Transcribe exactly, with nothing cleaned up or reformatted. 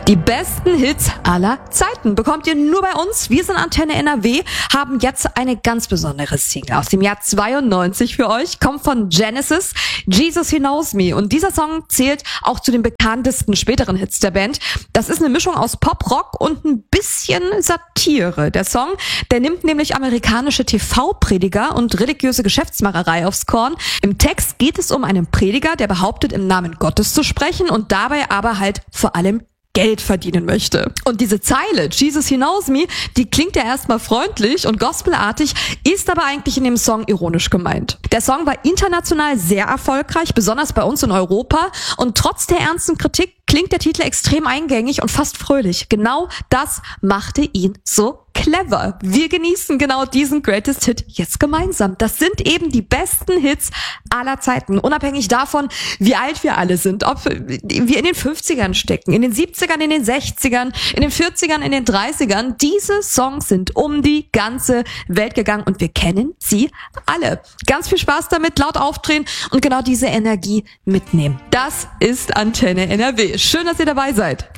Die besten Hits aller Zeiten bekommt ihr nur bei uns. Wir sind Antenne N R W, haben jetzt eine ganz besondere Single aus dem Jahr zweiundneunzig für euch. Kommt von Genesis, Jesus He Knows Me. Und dieser Song zählt auch zu den bekanntesten späteren Hits der Band. Das ist eine Mischung aus Pop, Rock und ein bisschen Satire. Der Song, der nimmt nämlich amerikanische T V-Prediger und religiöse Geschäftsmacherei aufs Korn. Im Text geht es um einen Prediger, der behauptet, im Namen Gottes zu sprechen und dabei aber halt vor allem Geld verdienen möchte. Und diese Zeile, Jesus He Knows Me, die klingt ja erstmal freundlich und gospelartig, ist aber eigentlich in dem Song ironisch gemeint. Der Song war international sehr erfolgreich, besonders bei uns in Europa, und trotz der ernsten Kritik klingt der Titel extrem eingängig und fast fröhlich. Genau das machte ihn so clever. Wir genießen genau diesen Greatest Hit jetzt gemeinsam. Das sind eben die besten Hits aller Zeiten, unabhängig davon, wie alt wir alle sind, ob wir in den fünfzigern stecken, in den siebzigern, in den sechzigern, in den vierzigern, in den dreißigern. Diese Songs sind um die ganze Welt gegangen und wir kennen sie alle. Ganz viel Spaß damit, laut aufdrehen und genau diese Energie mitnehmen. Das ist Antenne N R W. Schön, dass ihr dabei seid.